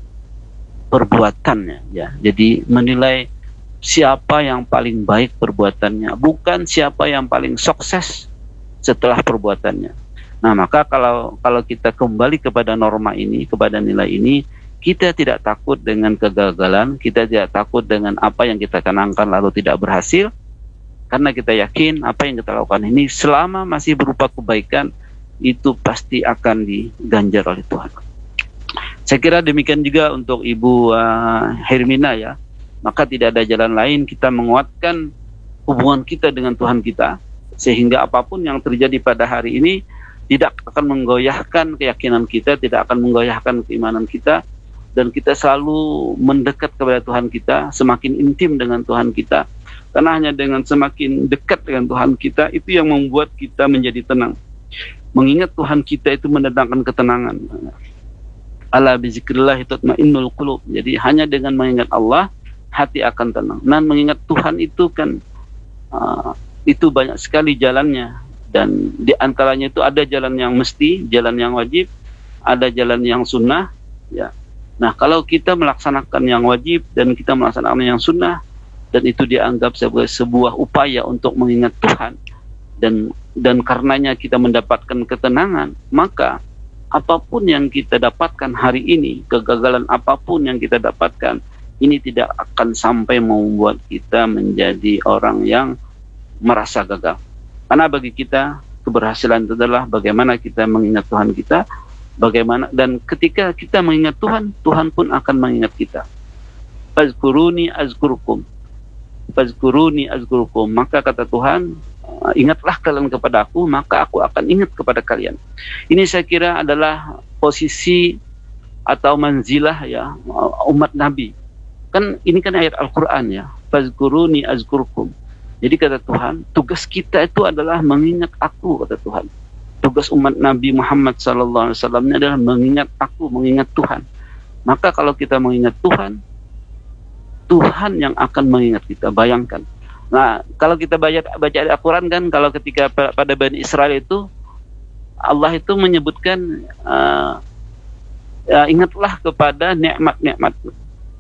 perbuatannya ya. Jadi menilai siapa yang paling baik perbuatannya, bukan siapa yang paling sukses setelah perbuatannya. Nah, maka kalau kalau kita kembali kepada norma ini, kepada nilai ini, kita tidak takut dengan kegagalan, kita tidak takut dengan apa yang kita canangkan lalu tidak berhasil, karena kita yakin apa yang kita lakukan ini selama masih berupa kebaikan, itu pasti akan diganjar oleh Tuhan. Saya kira demikian juga untuk Ibu uh, Hermina ya. Maka tidak ada jalan lain kita menguatkan hubungan kita dengan Tuhan kita, sehingga apapun yang terjadi pada hari ini tidak akan menggoyahkan keyakinan kita, tidak akan menggoyahkan keimanan kita, dan kita selalu mendekat kepada Tuhan kita, semakin intim dengan Tuhan kita, karena hanya dengan semakin dekat dengan Tuhan kita, itu yang membuat kita menjadi tenang. Mengingat Tuhan kita itu mendatangkan ketenangan. Ala bizikrillah tatmainnul qulub. Jadi hanya dengan mengingat Allah, hati akan tenang. Dan mengingat Tuhan itu kan uh, itu banyak sekali jalannya. Dan di antaranya itu ada jalan yang mesti, jalan yang wajib, ada jalan yang sunnah. Ya. Nah, kalau kita melaksanakan yang wajib dan kita melaksanakan yang sunnah, dan itu dianggap sebagai sebuah upaya untuk mengingat Tuhan, dan dan karenanya kita mendapatkan ketenangan, maka apapun yang kita dapatkan hari ini, kegagalan apapun yang kita dapatkan, ini tidak akan sampai membuat kita menjadi orang yang merasa gagal. Karena bagi kita keberhasilan itu adalah bagaimana kita mengingat Tuhan kita, bagaimana, dan ketika kita mengingat Tuhan, Tuhan pun akan mengingat kita. Fazkuruni azkurkum, fazkuruni azkurkum. Maka kata Tuhan, ingatlah kalian kepada aku, maka aku akan ingat kepada kalian. Ini saya kira adalah posisi atau manzilah ya umat Nabi. Kan ini kan ayat Al-Quran ya. Fazkuruni azkurkum. Jadi kata Tuhan, tugas kita itu adalah mengingat aku, kata Tuhan. Tugas umat Nabi Muhammad sallallahu alaihi wasallam ini adalah mengingat aku, mengingat Tuhan. Maka kalau kita mengingat Tuhan, Tuhan yang akan mengingat kita. Bayangkan. Nah, kalau kita baca baca Al-Quran kan, kalau ketika pada Bani Israel itu, Allah itu menyebutkan, uh, ya, ingatlah kepada nikmat-nikmatku.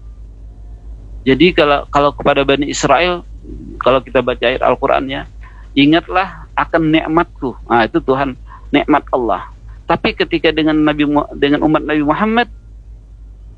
Jadi kalau kalau kepada Bani Israel, kalau kita baca ayat Al-Quran ya, ingatlah akan nikmatku. Nah, itu Tuhan, nikmat Allah. Tapi ketika dengan Nabi dengan umat Nabi Muhammad,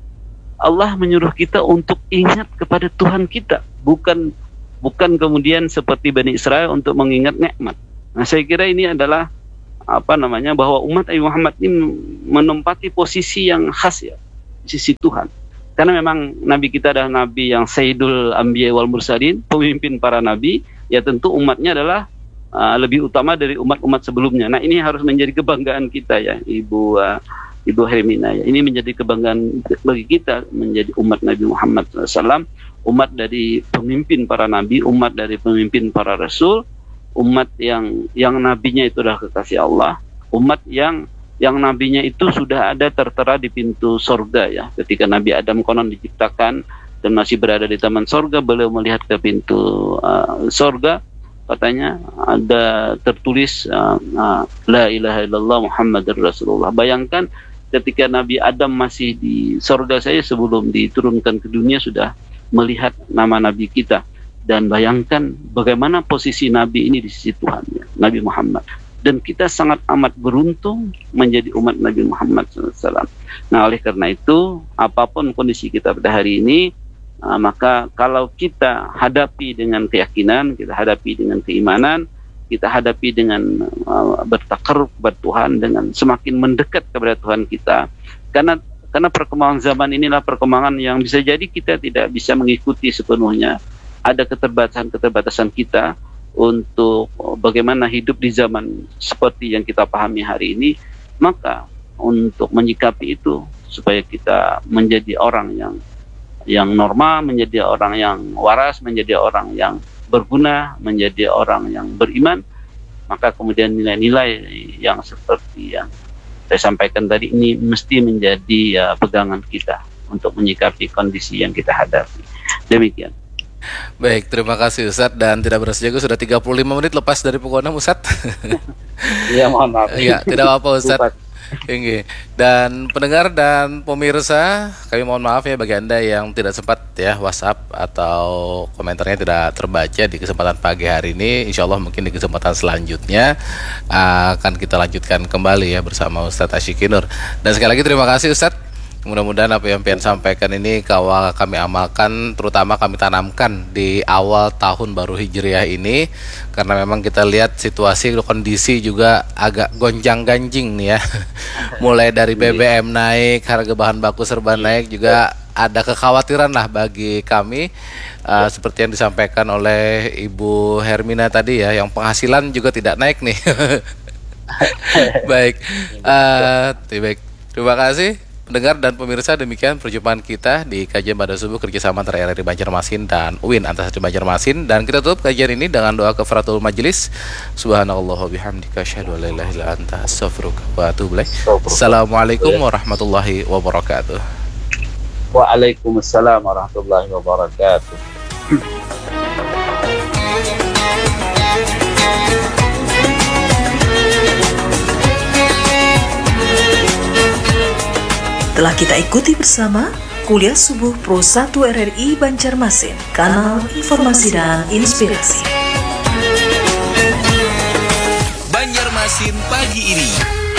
Allah menyuruh kita untuk ingat kepada Tuhan kita, bukan bukan kemudian seperti Bani Israel untuk mengingat nikmat. Nah, saya kira ini adalah apa namanya bahwa umat Nabi Muhammad ini menempati posisi yang khas ya, sisi Tuhan. Karena memang Nabi kita adalah Nabi yang Sayyidul Anbiya wal Mursalin, pemimpin para Nabi, ya tentu umatnya adalah uh, lebih utama dari umat-umat sebelumnya. Nah, ini harus menjadi kebanggaan kita ya, Ibu uh, Ibu Hermina ya. Ini menjadi kebanggaan bagi kita menjadi umat Nabi Muhammad shallallahu alaihi wasallam, umat dari pemimpin para Nabi, umat dari pemimpin para Rasul, umat yang yang nabinya itu adalah kekasih Allah, umat yang yang nabinya itu sudah ada tertera di pintu sorga ya. Ketika Nabi Adam konon diciptakan dan masih berada di taman sorga, beliau melihat ke pintu uh, sorga, katanya ada tertulis uh, uh, La ilaha illallah Muhammadur Rasulullah. Bayangkan ketika Nabi Adam masih di sorga saya sebelum diturunkan ke dunia sudah melihat nama Nabi kita. Dan bayangkan bagaimana posisi Nabi ini di sisi Tuhan ya, Nabi Muhammad. Dan kita sangat amat beruntung menjadi umat Nabi Muhammad shallallahu alaihi wasallam. Nah, oleh karena itu, apapun kondisi kita pada hari ini, uh, maka kalau kita hadapi dengan keyakinan, kita hadapi dengan keimanan, kita hadapi dengan uh, bertakarrub kepada Tuhan, dengan semakin mendekat kepada Tuhan kita. Karena karena perkembangan zaman inilah perkembangan yang bisa jadi kita tidak bisa mengikuti sepenuhnya. Ada keterbatasan-keterbatasan kita untuk bagaimana hidup di zaman seperti yang kita pahami hari ini, maka untuk menyikapi itu supaya kita menjadi orang yang yang normal, menjadi orang yang waras, menjadi orang yang berguna, menjadi orang yang beriman, maka kemudian nilai-nilai yang seperti yang saya sampaikan tadi ini mesti menjadi ya, pegangan kita untuk menyikapi kondisi yang kita hadapi. Demikian. Baik, terima kasih Ustadz, dan tidak berasa juga sudah tiga puluh lima menit lepas dari pukul enam Ustadz. Iya, mohon maaf. Iya, tidak apa-apa Ustadz. Tinggi. Dan pendengar dan pemirsa, kami mohon maaf ya bagi Anda yang tidak sempat ya WhatsApp atau komentarnya tidak terbaca di kesempatan pagi hari ini. Insya Allah mungkin di kesempatan selanjutnya akan kita lanjutkan kembali ya bersama Ustadz Ashikin Nur. Dan sekali lagi terima kasih Ustadz. Mudah-mudahan apa yang pian sampaikan ini kawal kami amalkan, terutama kami tanamkan di awal tahun baru Hijriah ini, karena memang kita lihat situasi kondisi juga agak gonjang-ganjing nih ya. Mulai dari B B M naik, harga bahan baku serba naik, juga ada kekhawatiran lah bagi kami uh, seperti yang disampaikan oleh Ibu Hermina tadi ya, yang penghasilan juga tidak naik nih. Baik, uh, baik, terima kasih. Pendengar dan pemirsa, demikian perjumpaan kita di kajian pada subuh kerjasama antara R R I Banjarmasin dan U I N Antasari Banjarmasin, dan kita tutup kajian ini dengan doa kafaratul majelis. Subhanallah wa bihamdika asyhadu an la ilaha illa anta astaghfiruka wa atubu ilaik. Assalamualaikum warahmatullahi wabarakatuh. Waalaikumsalam warahmatullahi wabarakatuh. Telah kita ikuti bersama Kuliah Subuh Pro satu R R I Banjarmasin, kanal informasi dan inspirasi. Banjarmasin pagi ini.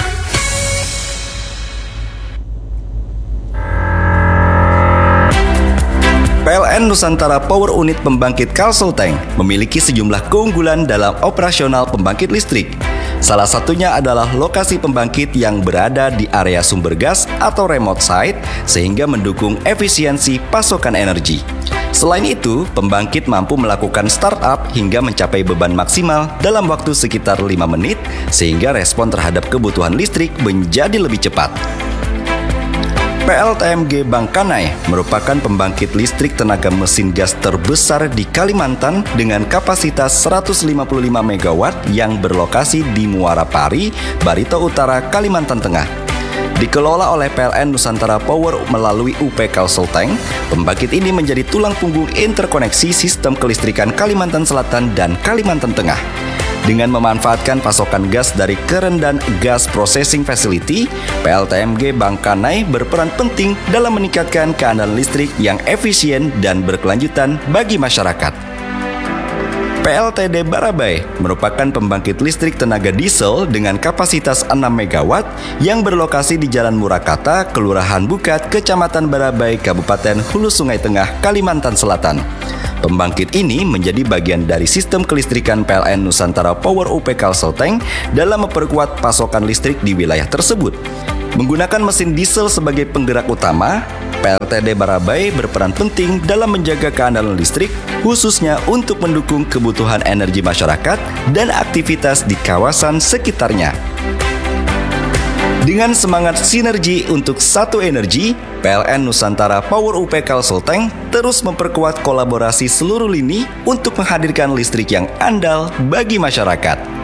P L N Nusantara Power Unit Pembangkit Kalsulteng memiliki sejumlah keunggulan dalam operasional pembangkit listrik. Salah satunya adalah lokasi pembangkit yang berada di area sumber gas atau remote site, sehingga mendukung efisiensi pasokan energi. Selain itu, pembangkit mampu melakukan startup hingga mencapai beban maksimal dalam waktu sekitar lima menit, sehingga respon terhadap kebutuhan listrik menjadi lebih cepat. P L T M G Bangkanai merupakan pembangkit listrik tenaga mesin gas terbesar di Kalimantan dengan kapasitas seratus lima puluh lima megawatt yang berlokasi di Muara Pari, Barito Utara, Kalimantan Tengah. Dikelola oleh P L N Nusantara Power melalui U P Kalsulteng, pembangkit ini menjadi tulang punggung interkoneksi sistem kelistrikan Kalimantan Selatan dan Kalimantan Tengah. Dengan memanfaatkan pasokan gas dari Kerendan Gas Processing Facility, P L T M G Bangkanai berperan penting dalam meningkatkan keandalan listrik yang efisien dan berkelanjutan bagi masyarakat. P P L T D Barabai merupakan pembangkit listrik tenaga diesel dengan kapasitas enam megawatt yang berlokasi di Jalan Murakata, Kelurahan Bukat, Kecamatan Barabai, Kabupaten Hulu Sungai Tengah, Kalimantan Selatan. Pembangkit ini menjadi bagian dari sistem kelistrikan P L N Nusantara Power U P Kalselteng dalam memperkuat pasokan listrik di wilayah tersebut. Menggunakan mesin diesel sebagai penggerak utama, P L T D Barabai berperan penting dalam menjaga keandalan listrik, khususnya untuk mendukung kebutuhan energi masyarakat dan aktivitas di kawasan sekitarnya. Dengan semangat sinergi untuk satu energi, P L N Nusantara Power U P Kalselteng terus memperkuat kolaborasi seluruh lini untuk menghadirkan listrik yang andal bagi masyarakat.